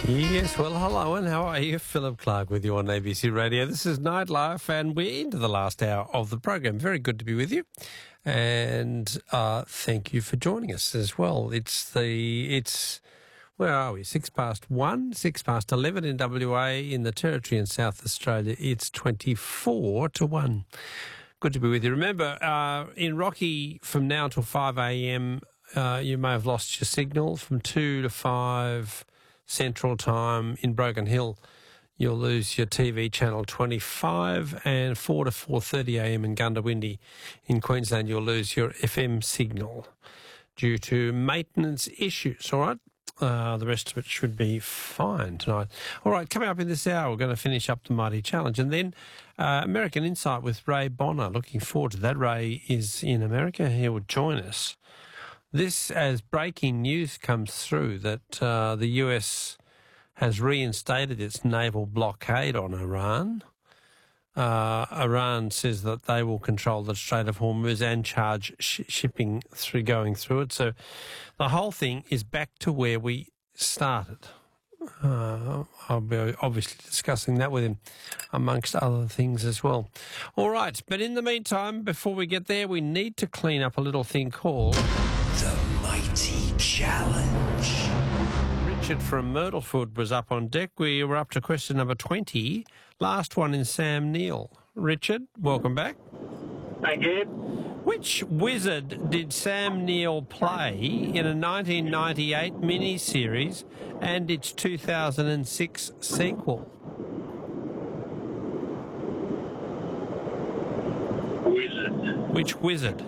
Yes, well, hello, and how are you? Philip Clark with you on ABC Radio. This is Nightlife, and we're into the last hour of the program. Very good to be with you, and thank you for joining us as well. Where are we? 1:06, 11 in WA, in the Territory in South Australia. It's 24 to 1. Good to be with you. Remember, in Rocky, from now until 5 a.m, you may have lost your signal. From 2 to 5 Central Time in Broken Hill, you'll lose your TV channel 25, and 4 to 4:30 a.m. in Gundawindi in Queensland, you'll lose your FM signal due to maintenance issues, all right? The rest of it should be fine tonight. All right, coming up in this hour, we're going to finish up the Mighty Challenge, and then American Insight with Ray Bonner. Looking forward to that. Ray is in America. He will join us. This, as breaking news comes through, that the US has reinstated its naval blockade on Iran. Iran says that they will control the Strait of Hormuz and charge shipping going through it. So the whole thing is back to where we started. I'll be obviously discussing that with him, amongst other things as well. All right, but in the meantime, before we get there, we need to clean up a little thing called The Mighty Challenge. Richard from Myrtlefoot was up on deck. We were up to question number 20. Last one in Sam Neill. Richard, welcome back. Thank you. Which wizard did Sam Neill play in a 1998 miniseries and its 2006 sequel? Wizard. Which wizard?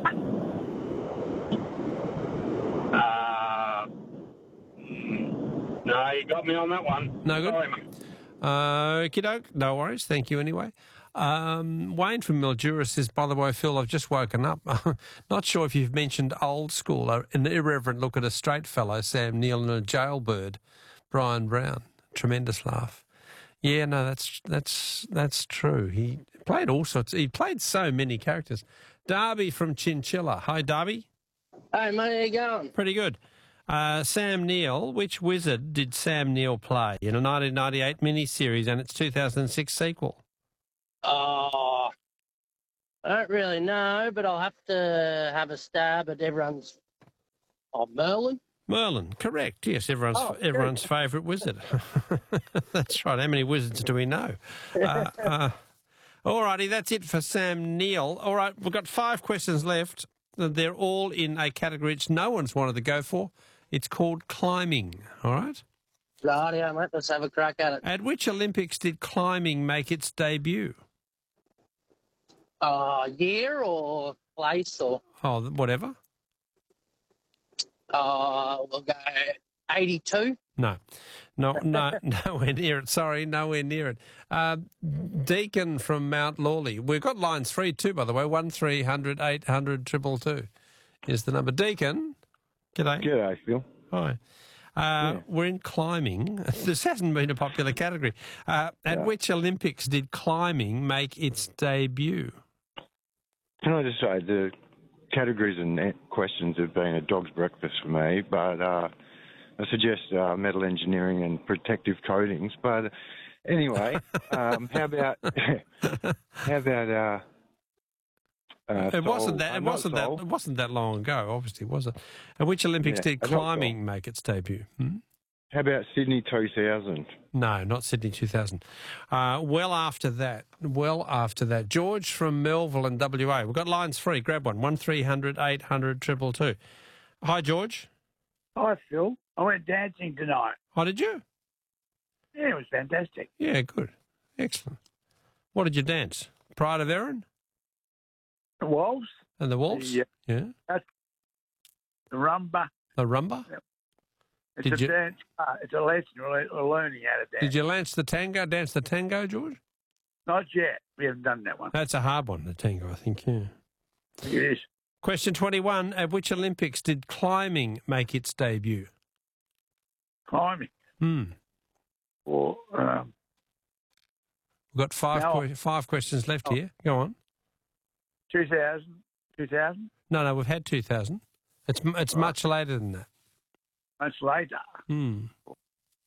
No, you got me on that one. No good? Sorry, mate. Okie doke, no worries. Thank you anyway. Wayne from Mildura says, by the way, Phil, I've just woken up. Not sure if you've mentioned Old School, an irreverent look at a straight fellow, Sam Neill, and a jailbird, Brian Brown. Tremendous laugh. Yeah, no, that's true. He played all sorts. He played so many characters. Darby from Chinchilla. Hi, Darby. Hey, mate, how you going? Pretty good. Sam Neill, which wizard did Sam Neill play in a 1998 miniseries and its 2006 sequel? Oh, I don't really know, but I'll have to have a stab at everyone's... Oh, Merlin? Merlin, correct. Yes, everyone's favourite wizard. That's right. How many wizards do we know? All righty, that's it for Sam Neill. All right, we've got 5 questions left. They're all in a category which no one's wanted to go for. It's called climbing, all right? Rightio, mate, let's have a crack at it. At which Olympics did climbing make its debut? Year or place or... Oh, whatever. We'll go 82. No, nowhere near it. Sorry, nowhere near it. Deacon from Mount Lawley. We've got lines free too, by the way. 1300 800 222 is the number. Deacon, g'day. G'day, Phil. Hi. We're in climbing. This hasn't been a popular category. At which Olympics did climbing make its debut? Can I just say, the categories and questions have been a dog's breakfast for me, but I suggest metal engineering and protective coatings. But anyway, how about it wasn't that long ago, obviously, was it? At which Olympics did climbing make its debut? How about Sydney 2000? No, not Sydney 2000. Well after that. George from Melville and WA. We've got lines free. Grab one. 1300 800 222. Hi, George. Hi, Phil. I went dancing tonight. Oh, did you? Yeah, it was fantastic. Yeah, good. Excellent. What did you dance? Pride of Erin? The Wolves. And the Wolves? Yeah. The Rumba. The Rumba? Yep. It's a dance. It's a lesson. We're learning how to dance. Did you dance the tango, George? Not yet. We haven't done that one. That's a hard one, the tango, I think, yeah. Yes. Question 21. At which Olympics did climbing make its debut? Climbing. Or, We've got five questions left here. Go on. 2000? No, we've had 2000. It's much later than that. Much later.